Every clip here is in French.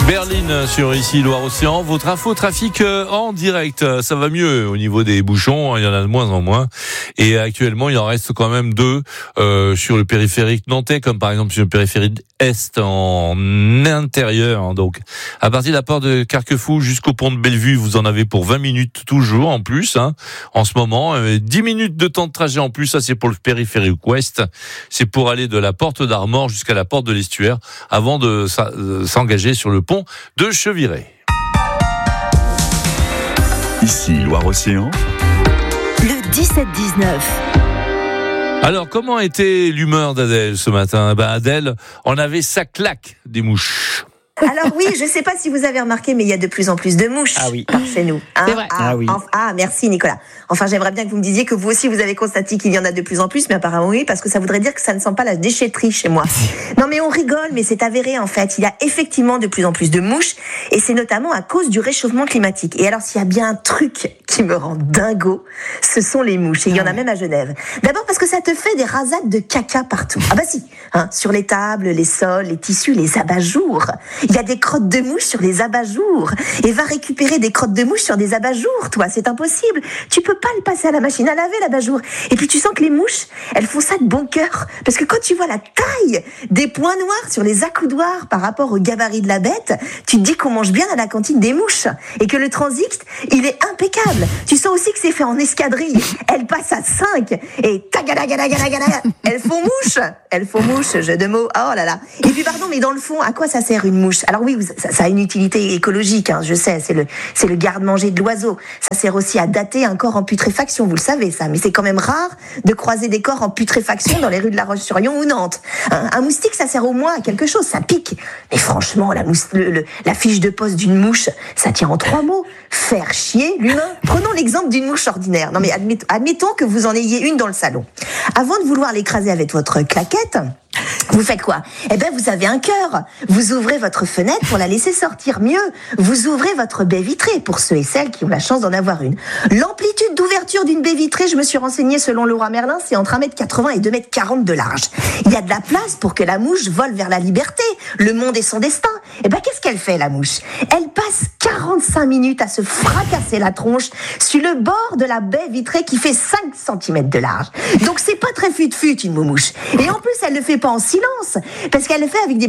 Berline sur ici Loire-Océan, votre info trafic en direct. Ça va mieux au niveau des bouchons, il y en a de moins en moins. Et actuellement, il en reste quand même deux sur le périphérique nantais, comme par exemple sur le périphérique Est en intérieur. Donc, à partir de la porte de Carquefou jusqu'au pont de Bellevue, vous en avez pour 20 minutes toujours en plus. En ce moment, 10 minutes de temps de trajet en plus. Ça, c'est pour le périphérique Ouest. C'est pour aller de la porte d'Armor jusqu'à la porte de l'Estuaire avant de s'engager sur le pont de Cheviré. Ici Loire-Océan, le 17-19. Alors, comment était l'humeur d'Adèle ce matin ? Adèle, on avait sa claque des mouches. Alors oui, je ne sais pas si vous avez remarqué, mais il y a de plus en plus de mouches par chez nous. C'est vrai. Oui. Merci Nicolas. Enfin, j'aimerais bien que vous me disiez que vous aussi, vous avez constaté qu'il y en a de plus en plus, mais apparemment oui, parce que ça voudrait dire que ça ne sent pas la déchetterie chez moi. Non mais on rigole, mais c'est avéré en fait. Il y a effectivement de plus en plus de mouches, et c'est notamment à cause du réchauffement climatique. Et alors, s'il y a bien un truc qui me rend dingo, ce sont les mouches. Et il y en a même à Genève. D'abord parce que ça te fait des rasades de caca partout. Ah bah si, sur les tables, les sols, les tissus, les abat-jours. Il y a des crottes de mouches sur les abat-jours. Et va récupérer des crottes de mouches sur des abat-jours, toi. C'est impossible. Tu peux pas le passer à la machine à laver, l'abat-jour. Et puis tu sens que les mouches, elles font ça de bon cœur. Parce que quand tu vois la taille des points noirs sur les accoudoirs par rapport au gabarit de la bête, tu te dis qu'on mange bien à la cantine des mouches. Et que le transit, il est impeccable. Tu sens aussi que c'est fait en escadrille. Elles passent à 5. Et tagadagadagadagada. Elles font mouche. Elles font mouche, jeu de mots. Oh là là. Et puis pardon, mais dans le fond, à quoi ça sert une mouche ? Alors oui, ça a une utilité écologique, je sais, c'est le garde-manger de l'oiseau. Ça sert aussi à dater un corps en putréfaction, vous le savez ça, mais c'est quand même rare de croiser des corps en putréfaction dans les rues de La Roche-sur-Yon ou Nantes. Un moustique, ça sert au moins à quelque chose, ça pique. Mais franchement, la fiche de poste d'une mouche, ça tient en 3 mots. Faire chier l'humain. Prenons l'exemple d'une mouche ordinaire. Non mais admettons que vous en ayez une dans le salon. Avant de vouloir l'écraser avec votre claquette, vous faites quoi ? Vous avez un cœur. Vous ouvrez votre fenêtre pour la laisser sortir. Mieux, vous ouvrez votre baie vitrée pour ceux et celles qui ont la chance d'en avoir une. L'amplitude d'ouverture d'une baie vitrée, je me suis renseignée selon Laura Merlin, c'est entre 1m80 et 2m40 de large. Il y a de la place pour que la mouche vole vers la liberté. Le monde est son destin. Qu'est-ce qu'elle fait, la mouche ? Elle passe 45 minutes à se fracasser la tronche sur le bord de la baie vitrée qui fait 5 cm de large. Donc c'est pas très fut-fut, une moumouche. Et en plus, elle le fait pas en silence, parce qu'elle le fait avec des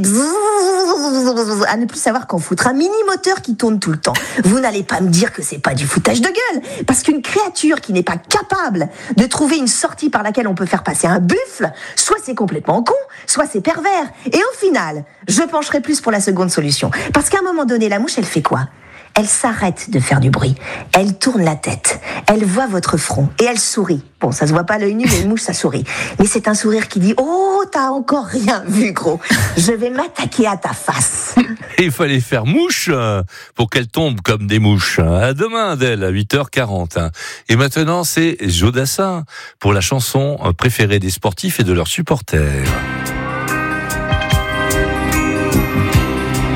bzzz, à ne plus savoir qu'en foutre. Un mini-moteur qui tourne tout le temps. Vous n'allez pas me dire que c'est pas du foutage de gueule, parce qu'une créature qui n'est pas capable de trouver une sortie par laquelle on peut faire passer un buffle, soit c'est complètement con, soit c'est pervers. Et au final, je pencherai plus pour la seconde solution. Parce qu'à un moment donné, la mouche, elle fait quoi ? Elle s'arrête de faire du bruit. Elle tourne la tête. Elle voit votre front et elle sourit. Bon, ça se voit pas à l'œil nu, mais une mouche, ça sourit. Mais c'est un sourire qui dit « Oh, t'as encore rien vu, gros. Je vais m'attaquer à ta face. » Il fallait faire mouche pour qu'elle tombe comme des mouches. À demain, Adèle, à 8h40. Et maintenant, c'est Jodassin pour la chanson préférée des sportifs et de leurs supporters.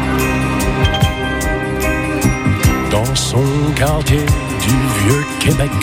Dans son quartier du vieux Québec,